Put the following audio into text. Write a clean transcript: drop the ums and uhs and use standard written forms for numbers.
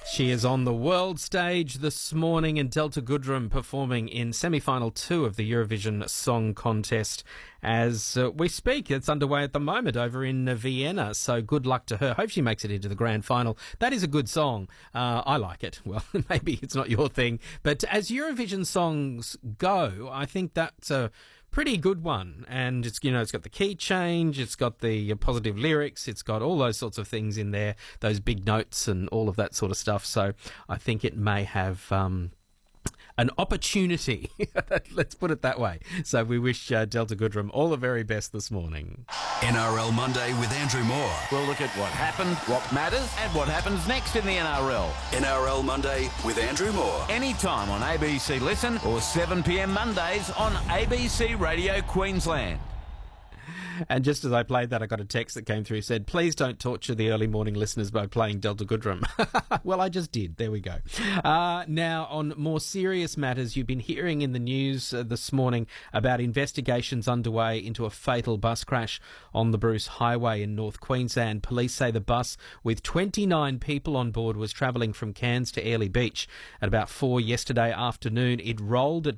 She is on the world stage this morning, and Delta Goodrem performing in semi-final 2 of the Eurovision Song Contest as we speak. It's underway at the moment over in Vienna, so good luck to her. Hope she makes it into the grand final. That is a good song. I like it. Well, maybe it's not your thing, but as Eurovision songs go, I think that's a pretty good one. And it's, you know, it's got the key change, it's got the positive lyrics, it's got all those sorts of things in there, those big notes and all of that sort of stuff. So I think it may have an opportunity. Let's put it that way. So we wish Delta Goodrem all the very best this morning. NRL Monday with Andrew Moore. We'll look at what happened, what matters, and what happens next in the NRL. NRL Monday with Andrew Moore. Anytime on ABC Listen or 7 p.m. Mondays on ABC Radio Queensland. And just as I played that, I got a text that came through, said, please don't torture the early morning listeners by playing Delta Goodrem. Well, I just did. There we go. Now, on more serious matters, you've been hearing in the news this morning about investigations underway into a fatal bus crash on the Bruce Highway in North Queensland. Police say the bus with 29 people on board was travelling from Cairns to Airlie Beach at about 4 yesterday afternoon. It rolled at